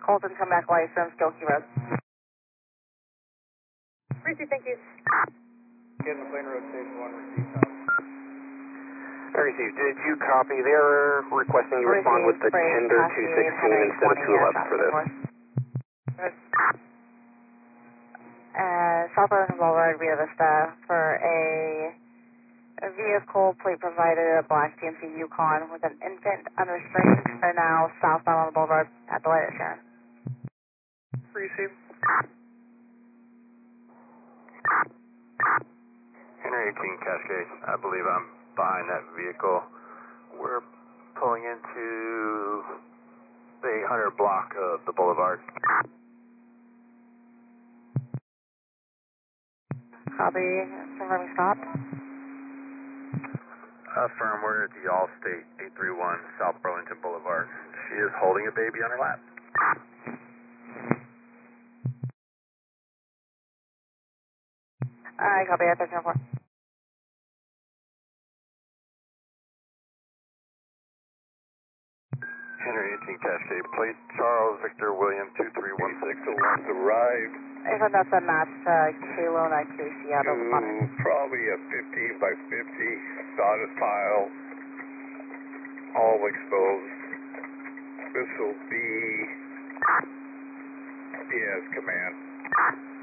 Colton, come back license, Gilkey Road. Receive, thank you. Get McLean Road, station 1, receive copy. Received. Did you copy? They're requesting you respond with the tender 216 instead of 211 for this. South Burlington Boulevard, Via Vista, for a vehicle plate provided a black GMC Yukon with an infant unrestrained. They're now southbound on the boulevard at the light at Sharon. Receive. Henry 18 Cascade, I believe I'm behind that vehicle. We're pulling into the 800 block of the boulevard. Copy, confirming stop. Affirm, we're at the Allstate 831 South Burlington Boulevard. She is holding a baby on her lap. Alright, copy, at 1304. Henry 18 Cascade, plate Charles Victor William 2316. Alarms arrived. I thought that's a match to K-Lona Casey out of the Bonnet. Probably a 15 by 50 sawdust pile, all exposed. This will be, yes, command.